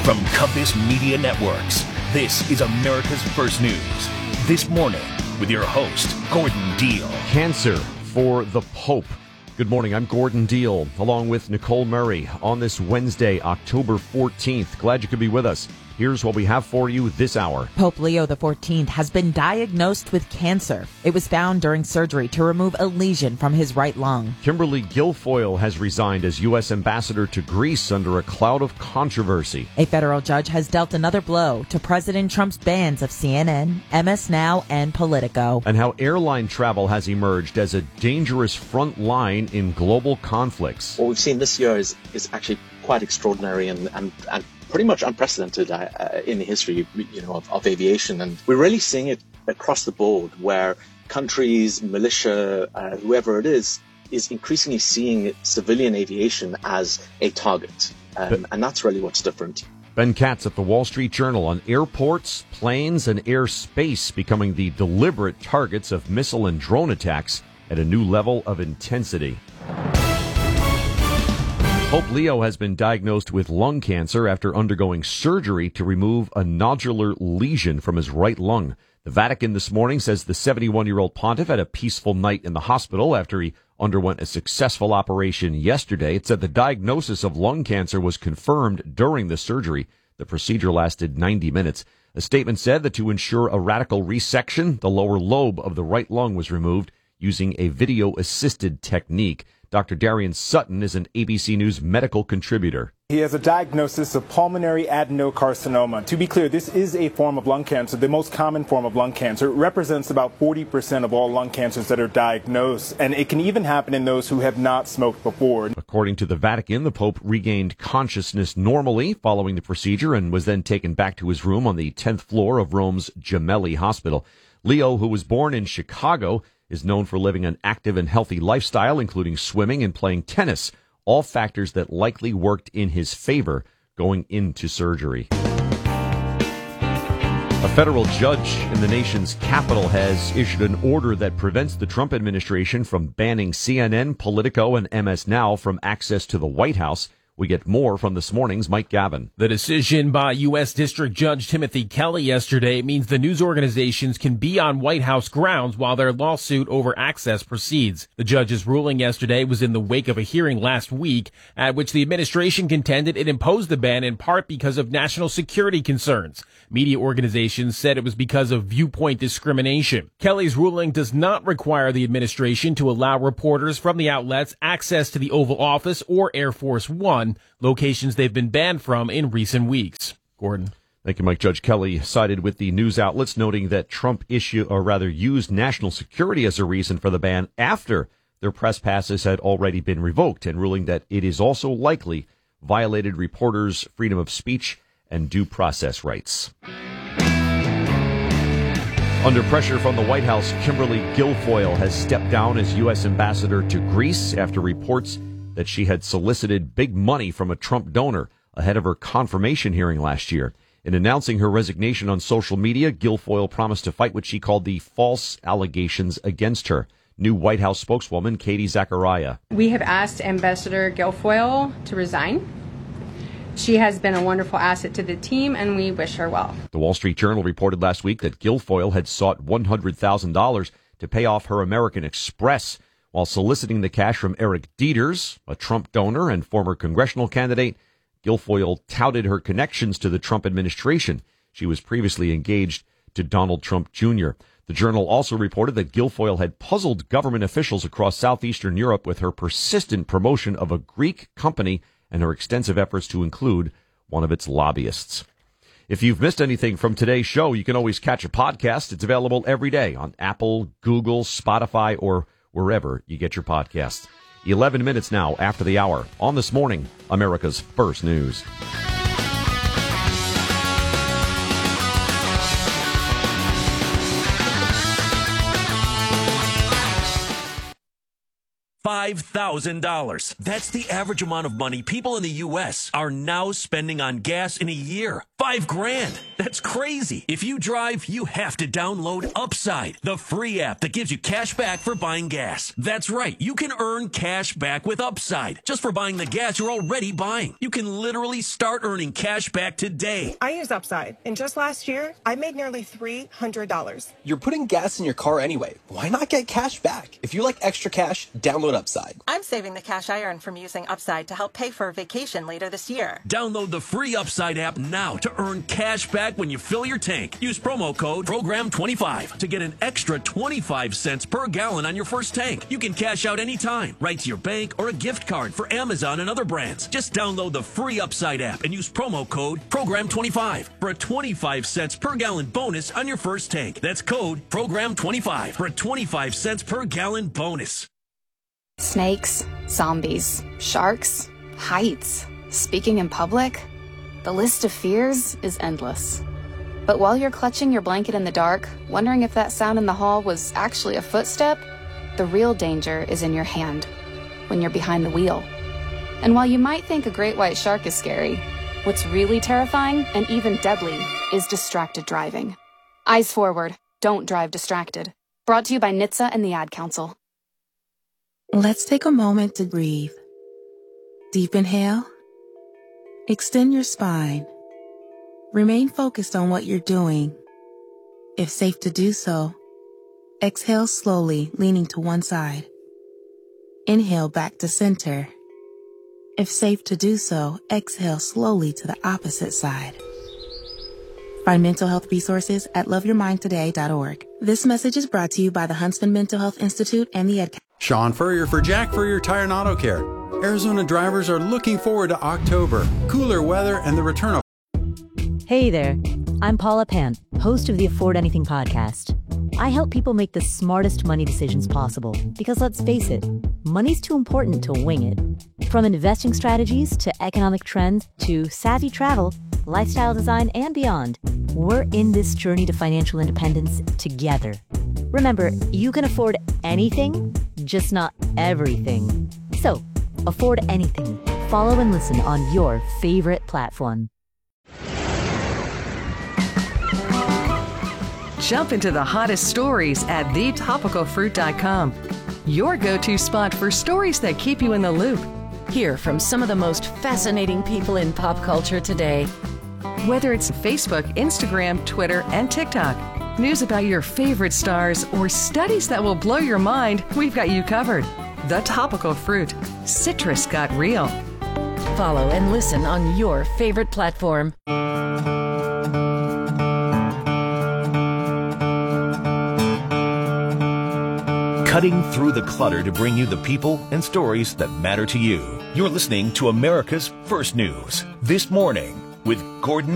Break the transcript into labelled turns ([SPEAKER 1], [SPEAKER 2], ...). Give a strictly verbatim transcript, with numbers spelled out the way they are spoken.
[SPEAKER 1] From Compass Media Networks, this is America's First News. This morning, with your host, Gordon Deal.
[SPEAKER 2] Cancer for the Pope. Good morning, I'm Gordon Deal, along with Nicole Murray on this Wednesday, October fourteenth. Glad you could be with us. Here's what we have for you this hour.
[SPEAKER 3] Pope Leo the fourteenth has been diagnosed with cancer. It was found during surgery to remove a lesion from his right lung.
[SPEAKER 2] Kimberly Guilfoyle has resigned as U S ambassador to Greece under a cloud of controversy.
[SPEAKER 3] A federal judge has dealt another blow to President Trump's bans of C N N, M S Now, and Politico.
[SPEAKER 2] And how airline travel has emerged as a dangerous front line in global conflicts.
[SPEAKER 4] What we've seen this year is, is actually quite extraordinary and, and, and pretty much unprecedented uh, uh, in the history, you know, of, of aviation. And we're really seeing it across the board where countries, militia, uh, whoever it is, is increasingly seeing civilian aviation as a target. Um, and that's really what's different.
[SPEAKER 2] Ben Katz at the Wall Street Journal on airports, planes, and airspace becoming the deliberate targets of missile and drone attacks at a new level of intensity. Pope Leo has been diagnosed with lung cancer after undergoing surgery to remove a nodular lesion from his right lung. The Vatican this morning says the seventy-one-year-old pontiff had a peaceful night in the hospital after he underwent a successful operation yesterday. It said the diagnosis of lung cancer was confirmed during the surgery. The procedure lasted ninety minutes. A statement said that to ensure a radical resection, the lower lobe of the right lung was removed using a video-assisted technique. Doctor Darian Sutton is an A B C News medical contributor.
[SPEAKER 5] He has a diagnosis of pulmonary adenocarcinoma. To be clear, this is a form of lung cancer, the most common form of lung cancer. It represents about forty percent of all lung cancers that are diagnosed, and it can even happen in those who have not smoked before.
[SPEAKER 2] According to the Vatican, the Pope regained consciousness normally following the procedure and was then taken back to his room on the tenth floor of Rome's Gemelli Hospital. Leo, who was born in Chicago, is known for living an active and healthy lifestyle, including swimming and playing tennis, all factors that likely worked in his favor going into surgery. A federal judge in the nation's capital has issued an order that prevents the Trump administration from banning C N N, Politico, and M S Now from access to the White House. We get more from this morning's Mike Gavin.
[SPEAKER 6] The decision by U S District Judge Timothy Kelly yesterday means the news organizations can be on White House grounds while their lawsuit over access proceeds. The judge's ruling yesterday was in the wake of a hearing last week at which the administration contended it imposed the ban in part because of national security concerns. Media organizations said it was because of viewpoint discrimination. Kelly's ruling does not require the administration to allow reporters from the outlets access to the Oval Office or Air Force One, locations they've been banned from in recent weeks. Gordon.
[SPEAKER 2] Thank you, Mike. Judge Kelly sided with the news outlets, noting that Trump issue, or rather used national security as a reason for the ban after their press passes had already been revoked, and ruling that it is also likely violated reporters' freedom of speech and due process rights. Under pressure from the White House, Kimberly Guilfoyle has stepped down as U S ambassador to Greece after reports that she had solicited big money from a Trump donor ahead of her confirmation hearing last year. In announcing her resignation on social media, Guilfoyle promised to fight what she called the false allegations against her. New White House spokeswoman Katie Zachariah.
[SPEAKER 7] We have asked Ambassador Guilfoyle to resign. She has been a wonderful asset to the team, and we wish her well.
[SPEAKER 2] The Wall Street Journal reported last week that Guilfoyle had sought one hundred thousand dollars to pay off her American Express while soliciting the cash from Eric Dieters, a Trump donor and former congressional candidate. Guilfoyle touted her connections to the Trump administration. She was previously engaged to Donald Trump Junior The Journal also reported that Guilfoyle had puzzled government officials across southeastern Europe with her persistent promotion of a Greek company and her extensive efforts to include one of its lobbyists. If you've missed anything from today's show, you can always catch a podcast. It's available every day on Apple, Google, Spotify, or wherever you get your podcasts. eleven minutes now after the hour on This Morning, America's First News.
[SPEAKER 1] Five
[SPEAKER 8] five thousand dollars. That's the average amount of money people in the U S are now spending on gas in a year. Five grand. That's crazy. If you drive, you have to download Upside, the free app that gives you cash back for buying gas. That's right. You can earn cash back with Upside just for buying the gas you're already buying. You can literally start earning cash back today.
[SPEAKER 9] I use Upside, and just last year, I made nearly three hundred dollars.
[SPEAKER 10] You're putting gas in your car anyway. Why not get cash back? If you like extra cash, download Upside.
[SPEAKER 11] I'm saving the cash I earn from using Upside to help pay for a vacation later this year.
[SPEAKER 8] Download the free Upside app now to earn cash back when you fill your tank. Use promo code program twenty-five to get an extra twenty-five cents per gallon on your first tank. You can cash out anytime, right to your bank or a gift card for Amazon and other brands. Just download the free Upside app and use promo code program twenty-five for a twenty-five cents per gallon bonus on your first tank. That's code program twenty-five for a twenty-five cents per gallon bonus.
[SPEAKER 12] Snakes, zombies, sharks, heights, speaking in public. The list of fears is endless. But while you're clutching your blanket in the dark, wondering if that sound in the hall was actually a footstep, the real danger is in your hand, when you're behind the wheel. And while you might think a great white shark is scary, what's really terrifying and even deadly is distracted driving. Eyes forward, don't drive distracted. Brought to you by N H T S A and the Ad Council.
[SPEAKER 13] Let's take a moment to breathe. Deep inhale. Extend your spine. Remain focused on what you're doing. If safe to do so, exhale slowly, leaning to one side. Inhale back to center. If safe to do so, exhale slowly to the opposite side. Find mental health resources at love your mind today dot org. This message is brought to you by the Huntsman Mental Health Institute and the Ed.
[SPEAKER 14] Sean Furrier for Jack Furrier Tire and Auto Care. Arizona drivers are looking forward to October, cooler weather, and the return of...
[SPEAKER 15] Hey there, I'm Paula Pant, host of the Afford Anything podcast. I help people make the smartest money decisions possible because, let's face it, money's too important to wing it. From investing strategies to economic trends to savvy travel, lifestyle design, and beyond, we're in this journey to financial independence together. Remember, you can afford anything, just not everything. So, afford anything. Follow and listen on your favorite platform.
[SPEAKER 16] Jump into the hottest stories at the topical fruit dot com. Your go-to spot for stories that keep you in the loop.
[SPEAKER 17] Hear from some of the most fascinating people in pop culture today.
[SPEAKER 16] Whether it's Facebook, Instagram, Twitter, and TikTok, news about your favorite stars, or studies that will blow your mind, we've got you covered. The Topical Fruit. Citrus got real.
[SPEAKER 17] Follow and listen on your favorite platform.
[SPEAKER 1] Cutting through the clutter to bring you the people and stories that matter to you. You're listening to America's First News. This Morning with Gordon